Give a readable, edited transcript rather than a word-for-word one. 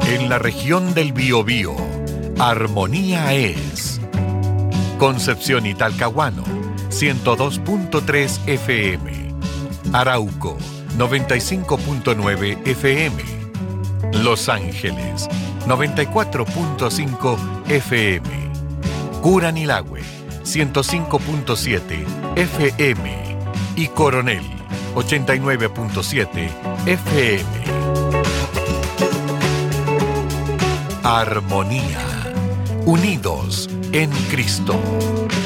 En la región del Biobío, Armonía es. Concepción y Talcahuano, 102.3 FM. Arauco, 95.9 FM. Los Ángeles, 94.5 FM. Curanilahue, 105.7 FM. Y Coronel, 89.7 FM. Armonía. Unidos en Cristo.